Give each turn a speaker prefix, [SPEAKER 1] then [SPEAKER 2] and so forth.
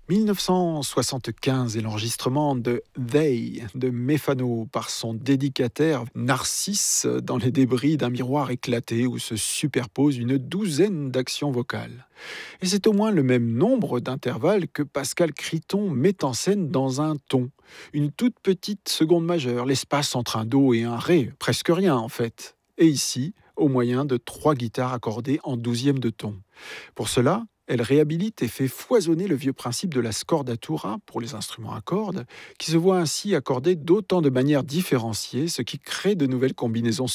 [SPEAKER 1] 1975 et l'enregistrement de They de Mefano par son dédicataire Narcisse dans les débris d'un miroir éclaté où se superposent une douzaine d'actions vocales. Et c'est au moins le même nombre d'intervalles que Pascal Criton met en scène dans un ton. Une toute petite seconde majeure, l'espace entre un Do et un Ré, presque rien en fait. Et ici, au moyen de 3 guitares accordées en douzième de ton. Pour cela, elle réhabilite et fait foisonner le vieux principe de la scordatura pour les instruments à cordes, qui se voit ainsi accorder d'autant de manières différenciées, ce qui crée de nouvelles combinaisons